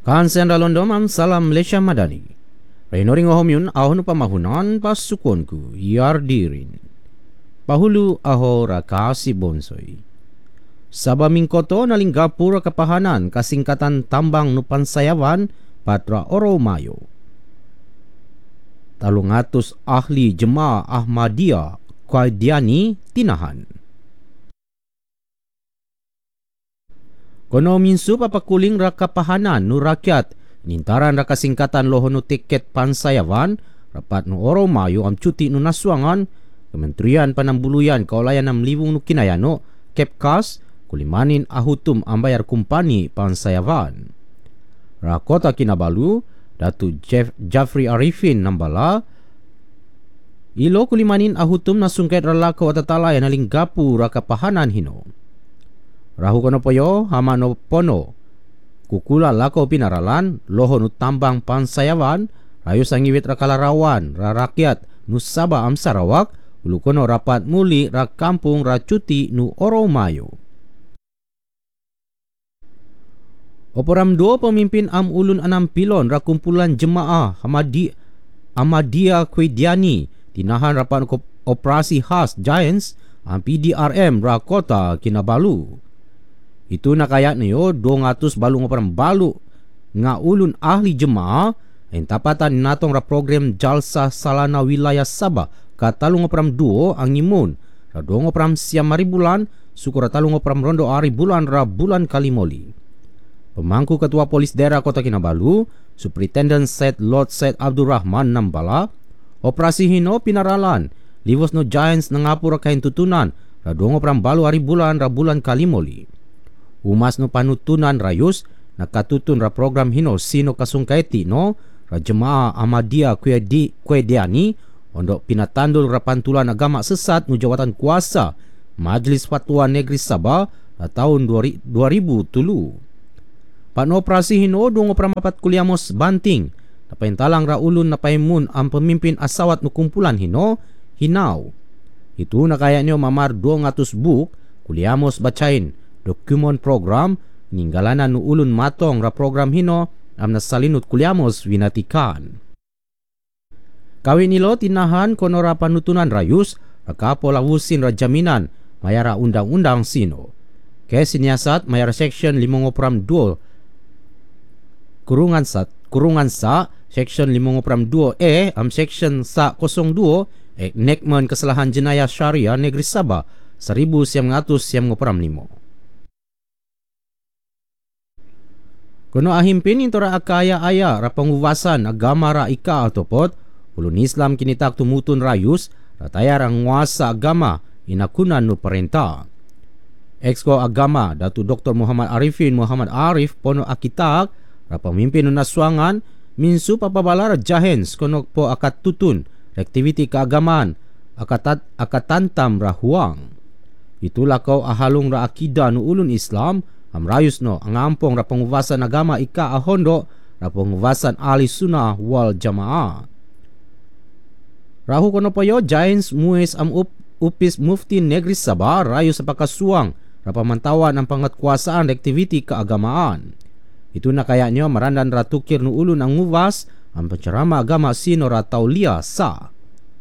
Kansen ralondom am salam Malaysia Madani. Renoring ohomyun ahon pamahunan pasukonku yardirin. Pahulu aho rakasi bonsoi. Sabah mingkoto naling gapura kapahanan kasingkatan tambang nupan sayawan patra Oromayo. 300 ahli jemaah Ahmadiyah Qadiani tinahan. Kono minsu papakuling rakapahanan nu rakyat nintaran rakasingkatan lohonu tiket pansayawan rapat nu Oromayo am cuti nu naswangan Kementerian Panambuluyan Kaulayan 6,000 nu kinayano Kepkas kulimanin ahutum ambayar kumpani pansayawan. Rakota Kinabalu Datu Jeffrey Arifin nambala ilo kulimanin ahutum nasungket ralako watatala yang naling gapu rakapahanan hino. Rahu kono poyo hamano pono kukula lako pinaralan lohonu tambang pansayawan rayu sangiwit rakalarawan rakyat nusaba am Sarawak ulu kono rapat muli rakampung racuti nu Oromayo. Oporam 2 pemimpin am ulun 6 pilon rakumpulan jemaah Ahmadiyah Qadiani tinahan rapat operasi khas Giants am PDRM Rakota Kinabalu. Itu nakayak niyo 200 balu ngoperam balu nga ulun ahli jemaah yang tapatan natong ra program Jalsa Salana Wilayah Sabah katalung ngoperam 2 ang imun ra 2 ngoperam siam mari bulan syukur talung ngoperam rondo ari bulan ra bulan kalimoli. Pemangku Ketua Polis Daerah Kota Kinabalu, Superintendent Set Lord Set Abdul Rahman nambala, operasi hino pinaralan, livos no Giants nangapura kain tutunan, radongo pram balu hari bulan ra bulan kalimoli. Umas no panutunan rayus, nakatutun ra program hino sino kasungkaiti no, ra jemaah Ahmadiyah Qadiani, ondok pinatandul ra pantulan agama sesat no jawatan kuasa, Majlis Fatwa Negeri Sabah, tahun 2000 Pano operasi hino dong operamat kuliamos banting. Napain talang ra ulun napaimun ang pemimpin asawat no kumpulan hino hinaw. Itu nakaya niyo mamar 200 book kuliamos bacain dokumen program ninggalanan no ulun matong ra program hino am nasalinut kuliamos winatikan. Kawin nilo tinahan kono ra panutunan rayus rakapo lawusin ra jaminan mayara undang-undang sino. Kaya siniasat mayara section 5.2 kurungan sa section 5.2 am section sa 02 enactment kesalahan jenayah syariah Negeri Sabah 1995. Kuno ahimpin intora akaya aya ra panguwasan agama ra ika atopot ulun Islam kinitak tumutun rayus rataya ra nguasa agama inakunan no perintah. Exco agama Datu Dr. Muhammad Arifin Muhammad Arif pono akitak ra pamimpin no naswangan minsu papabalar jahens kono po akat tutun aktiviti keagamaan akatantam ra huang. Itulah kau ahalung ra akida no ulun Islam am rayus no angampong ra panguwasan agama ika ahondo ra panguwasan ahli sunnah wal jamaah. Rahu kono payo Giants muis am upis mufti Negeri Sabah rayu sa pakasuang ra pamantawan ang pangatkuasaan aktiviti keagamaan. Itu nakaya nyo marandan ratukir nu ulun ang nguwas ang pencerama agama sino rataulia sa.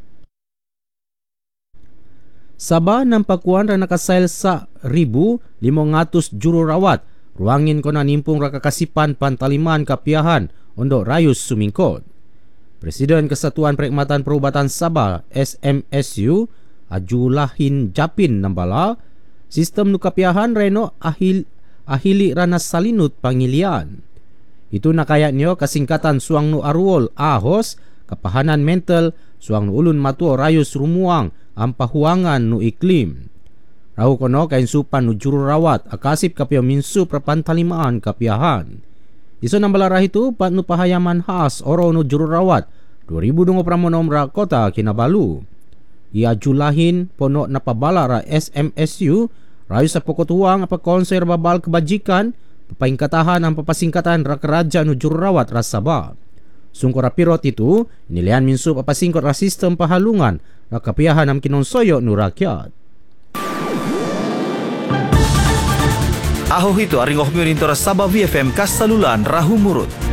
Sabah nampakuan ra nakasail sa 1,500 juru rawat. Ruangin ko na nimpung rakakasipan pantaliman kapiahan ondo rayus sumingkod. Presiden Kesatuan Perkhidmatan Perubatan Sabah SMSU Ajulahin Japin nambala sistem nu kapiahan reno ahili rana salinut pangilian. Itu nakaya nyo kasingkatan suang nu arwol ahos kapahanan mental suang nu ulun matuo rayus rumuang ang pahuangan nu iklim. Rahu kono kain supan nu juru rawat akasip kapio minsu prapantalimaan kapiahan. Iso nambalarah itu pat nu pahayaman khas oro nu juru rawat 2000 pramonom ra Kota Kinabalu. Ia julahin pono napabalara SMSU rayu sa pokotuang apa konser babal kebajikan papaingkatahan ang papasingkatan rakaraja nu jururawat rasaba. Sungkor rapirot itu nilian minsu papasingkot ra sistem pahalungan rakapiahan am kinonsoyo nu rakyat. Aho itu aring oh miurin tora Sabah VFM kas salulan rahu murut.